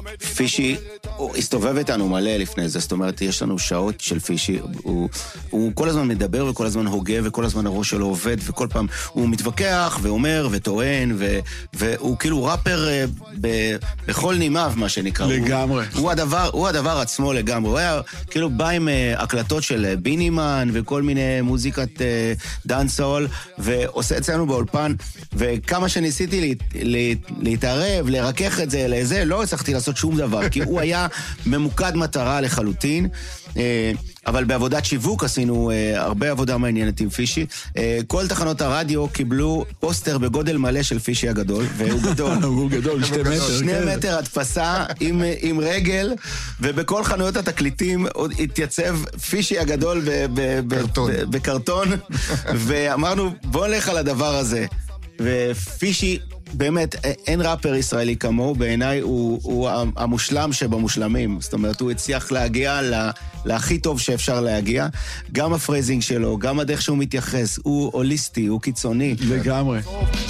פישי, הוא הסתובב איתנו מלא לפני זה, זאת אומרת, יש לנו שעות של פישי, הוא כל הזמן מדבר וכל הזמן הוגה וכל הזמן הראש שלו עובד, וכל פעם הוא מתווכח ואומר וטוען, והוא כאילו ראפר בכל נימיו, מה שנקרא. לגמרי. הוא הדבר עצמו לגמרי. הוא היה כאילו בא עם הקלטות של בינימן וכל מיני מוזיקת דאנסול, ועושה אצלנו באולפן, וכמה שניסיתי להתערב, לרכך את זה לזה, לא הצלחתי לעשות שום דבר, כי הוא היה ממוקד מטרה לחלוטין, אבל בעבודת שיווק עשינו הרבה עבודה מעניינת עם פישי. כל תחנות הרדיו קיבלו פוסטר בגודל מלא של פישי הגדול, והוא גדול. הוא גדול, 2 מטר. 2 מטר הדפסה עם רגל, ובכל חנויות התקליטים התייצב פישי הגדול בקרטון, ואמרנו, בוא נלך על הדבר הזה. ופישי, באמת, אין ראפר ישראלי כמוהו, בעיניי הוא המושלם שבמושלמים. זאת אומרת, הוא הצליח להגיע להכי טוב שאפשר להגיע. גם הפרייזינג שלו, גם הדרך שהוא מתייחס, הוא הוליסטי, הוא קיצוני. לגמרי.